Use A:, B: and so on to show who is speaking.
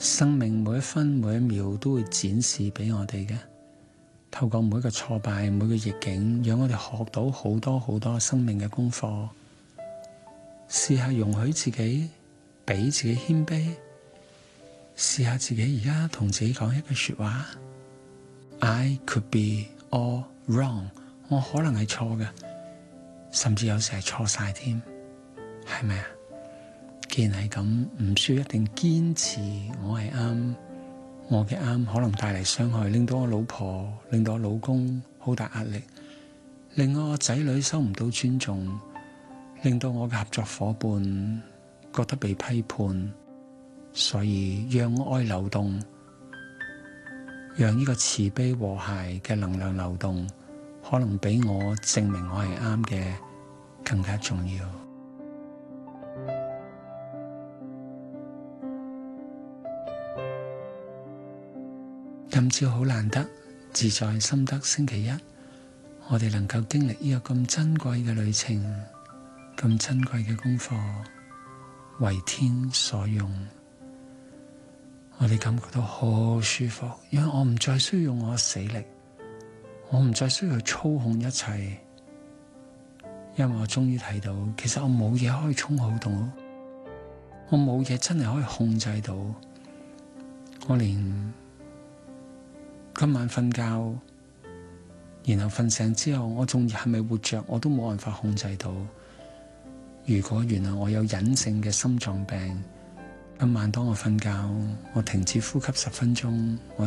A: 生命每一分每一秒都會展示俾我哋嘅，透過每一個挫敗、每個逆境，讓我哋學到好多好多生命嘅功課。試下容許自己，俾自己謙卑，試下自己而家同自己講一句說話 ：I could be all wrong。我可能係錯嘅，甚至有時係錯晒添，係咪啊？既然係咁，唔需要一定堅持我係啱，我嘅啱可能帶嚟傷害，令到我老婆、令到我老公好大壓力，令我仔女收唔到尊重，令到我嘅合作夥伴覺得被批判。所以讓愛流動，讓呢個慈悲和諧嘅能量流動，可能比我證明我係啱嘅更加重要。今朝好難得，自在心得星期一，我哋能夠經歷呢個咁珍貴嘅旅程，咁珍貴嘅功課，為天所用。我哋感覺到好舒服，因為我唔再需要用我死力，我唔再需要去操控一切，因為我終於睇到，其實我冇嘢可以沖好到，我冇嘢真係可以控制到，我連今晚瞓覺，然後瞓醒之後，我仲係咪活着，我都冇辦法控制到。如果原來我有隱性嘅心臟病，今晚當我瞓覺，我停止呼吸10分鐘，